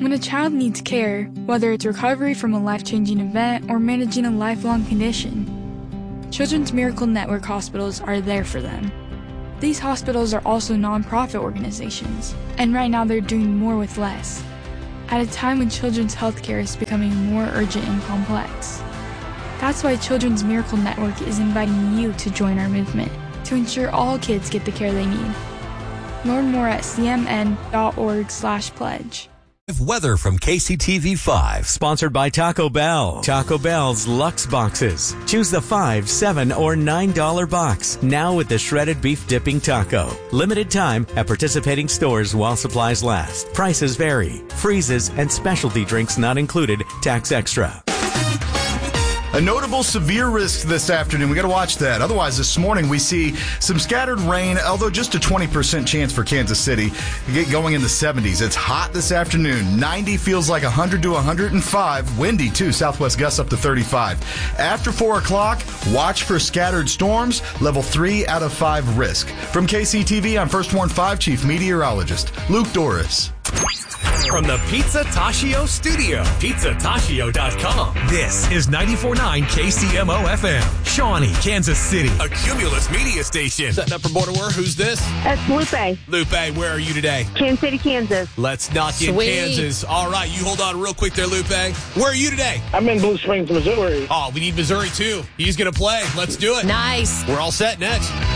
When a child needs care, whether it's recovery from a life-changing event or managing a lifelong condition, Children's Miracle Network hospitals are there for them. These hospitals are also nonprofit organizations, and right now they're doing more with less, at a time when children's healthcare is becoming more urgent and complex. That's why Children's Miracle Network is inviting you to join our movement to ensure all kids get the care they need. Learn more at cmn.org/pledge. Weather from KCTV5, sponsored by Taco Bell. Taco Bell's Luxe Boxes. Choose the $5, $7, or $9 box. Now with the shredded beef dipping taco. Limited time at participating stores while supplies last. Prices vary. Freezes and specialty drinks not included. Tax extra. A notable severe risk this afternoon. We got to watch that. Otherwise, this morning we see some scattered rain, although just a 20% chance for Kansas City. Get going in the 70s. It's hot this afternoon. 90 feels like 100 to 105. Windy, too. Southwest gusts up to 35. After 4 o'clock, watch for scattered storms. Level 3 out of 5 risk. From KCTV, I'm First Warn 5 Chief Meteorologist Luke Doris. From the Pizza Tashio studio, pizzatashio.com. This is 94.9 KCMO FM, Shawnee, Kansas City, a Cumulus media station. Setting up for Border War, who's this? That's Lupe. Lupe, where are you today? Kansas City, Kansas. Let's not get Kansas. All right, you hold on real quick there, Lupe. Where are you today? I'm in Blue Springs, Missouri. Oh, we need Missouri too. He's going to play. Let's do it. Nice. We're all set next.